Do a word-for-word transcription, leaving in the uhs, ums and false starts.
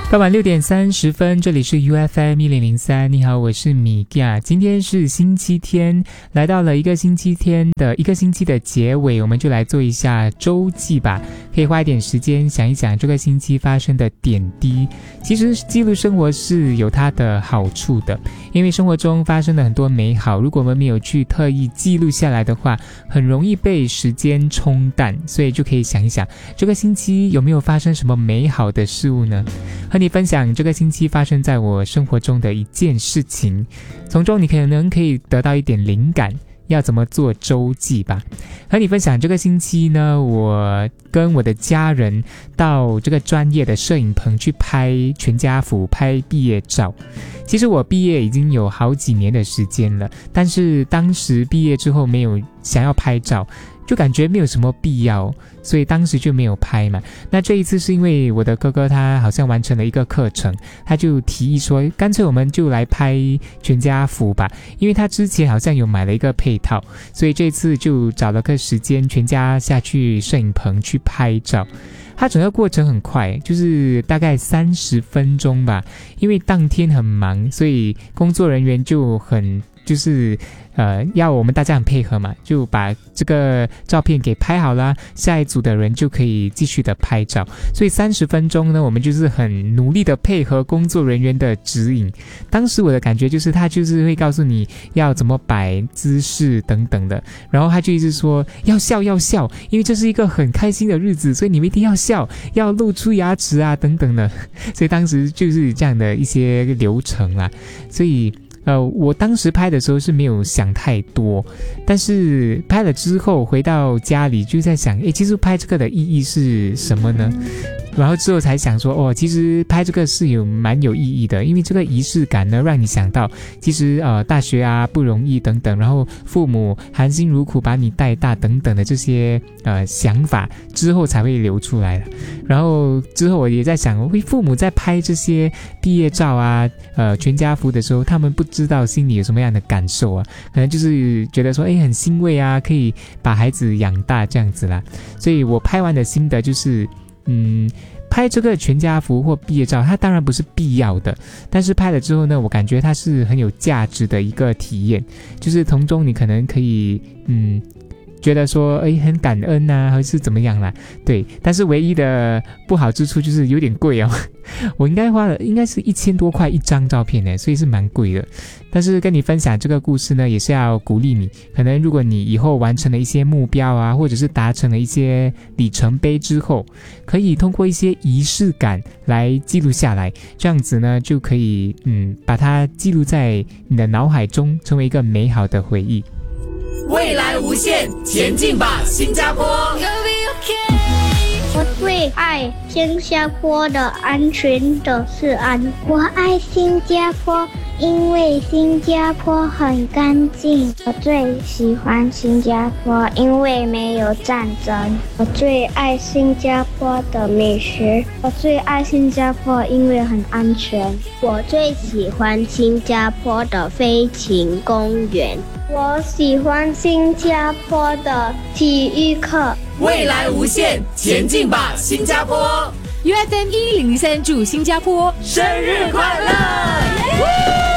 傍晚六点三十分，这里是 U F M 一零零三。你好，我是米亚。今天是星期天，来到了一个星期天的一个星期的结尾，我们就来做一下周记吧。可以花一点时间想一想这个星期发生的点滴。其实记录生活是有它的好处的，因为生活中发生了很多美好，如果我们没有去特意记录下来的话，很容易被时间冲淡，所以就可以想一想这个星期有没有发生什么美好的事物呢？和你分享这个星期发生在我生活中的一件事情，从中你可能可以得到一点灵感，要怎么做周记吧。和你分享这个星期呢，我跟我的家人到这个专业的摄影棚去拍全家福，拍毕业照。其实我毕业已经有好几年的时间了，但是当时毕业之后没有想要拍照，就感觉没有什么必要，所以当时就没有拍嘛。那这一次是因为我的哥哥他好像完成了一个课程，他就提议说干脆我们就来拍全家福吧，因为他之前好像有买了一个配套，所以这次就找了个时间全家下去摄影棚去拍照。它整个过程很快，就是大概三十分钟吧，因为当天很忙，所以工作人员就很就是呃，要我们大家很配合嘛，就把这个照片给拍好啦，下一组的人就可以继续的拍照。所以三十分钟呢，我们就是很努力的配合工作人员的指引。当时我的感觉就是他就是会告诉你要怎么摆姿势等等的，然后他就一直说要笑要笑，因为这是一个很开心的日子，所以你们一定要笑，要露出牙齿啊等等的。所以当时就是这样的一些流程啦，所以呃，我当时拍的时候是没有想太多，但是拍了之后回到家里就在想，诶，其实拍这个的意义是什么呢？然后之后才想说，哦，其实拍这个是有蛮有意义的，因为这个仪式感呢，让你想到其实呃大学啊不容易等等，然后父母含辛茹苦把你带大等等的这些呃想法之后才会流出来的。然后之后我也在想，为父母在拍这些毕业照啊呃全家福的时候，他们不知道心里有什么样的感受啊，可能就是觉得说诶很欣慰啊，可以把孩子养大这样子啦。所以我拍完的心得就是嗯，拍这个全家福或毕业照，它当然不是必要的，但是拍了之后呢，我感觉它是很有价值的一个体验，就是从中你可能可以嗯觉得说诶很感恩啊，还是怎么样啦，对。但是唯一的不好之处就是有点贵哦，我应该花了应该是一千多块一张照片呢，所以是蛮贵的。但是跟你分享这个故事呢，也是要鼓励你，可能如果你以后完成了一些目标啊，或者是达成了一些里程碑之后，可以通过一些仪式感来记录下来，这样子呢就可以嗯把它记录在你的脑海中，成为一个美好的回忆。 未来无限，前进吧，新加坡！ 我最爱新加坡的安全的治安。我爱新加坡，因为新加坡很干净。我最喜欢新加坡，因为没有战争。我最爱新加坡的美食。我最爱新加坡，因为很安全。我最喜欢新加坡的飞行公园。我喜欢新加坡的体育课。 未来无限，前进吧，新加坡 ！U F M 一零零三祝新加坡生日快乐！